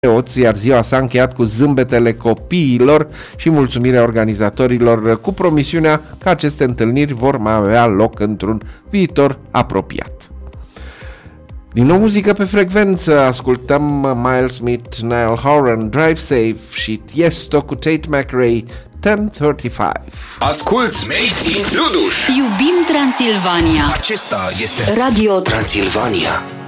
preoți, iar ziua s-a încheiat cu zâmbetele copiilor și mulțumirea organizatorilor, cu promisiunea că aceste întâlniri vor mai avea loc într-un viitor apropiat. Din nou muzică pe frecvență, ascultăm Miles Smith, Niall Horan, Drive Safe și Tiesto cu Tate McRae, 10:35. Asculți Made in Luduș. Iubim Transilvania. Acesta este Radio Transilvania.